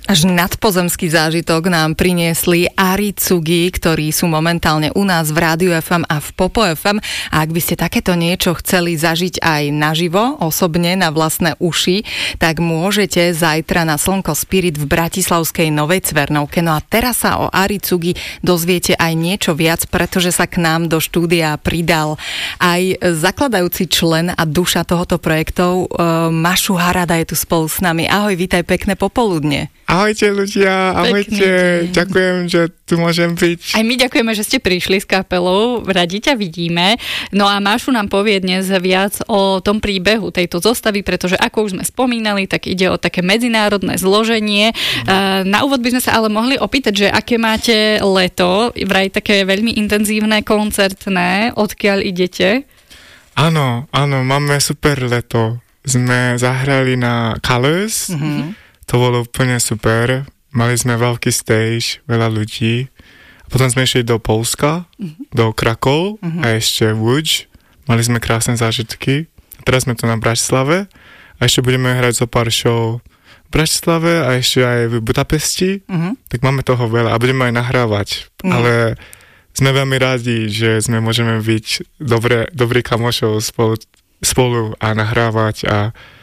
Až nadpozemský zážitok nám priniesli Aritsugi, ktorí sú momentálne u nás v Rádiu FM a v Popo FM. A ak by ste takéto niečo chceli zažiť aj naživo, osobne, na vlastné uši, tak môžete zajtra na Slnko Spirit v bratislavskej Novej Cvernovke. No a teraz sa o Aritsugi dozviete aj niečo viac, pretože sa k nám do štúdia pridal aj zakladajúci člen a duša tohoto projektu, Mašu Harada je tu spolu s nami. Ahoj, vítaj, pekné popoludne. Ahojte ľudia, ahojte, ďakujem, že tu môžem byť. Aj my ďakujeme, že ste prišli s kapelou, radi ťa vidíme. No a Mášu nám povie dnes viac o tom príbehu tejto zostavy, pretože ako už sme spomínali, tak ide o také medzinárodné zloženie. Na úvod by sme sa ale mohli opýtať, že aké máte leto, vraj také veľmi intenzívne, koncertné, odkiaľ idete? Áno, máme super leto. Sme zahrali na Colors, To bolo úplne super. Mali sme veľký stage, veľa ľudí. A potom sme išli do Poľska, do Krakov a ešte Łódź. Mali sme krásne zážitky. A teraz sme tu na Bratislave a ešte budeme hrať zo pár show v Bratislave a ešte aj v Budapesti. Tak máme toho veľa a budeme aj nahrávať. Ale sme veľmi rádi, že sme môžeme byť dobrí kamošov spolu a nahrávať a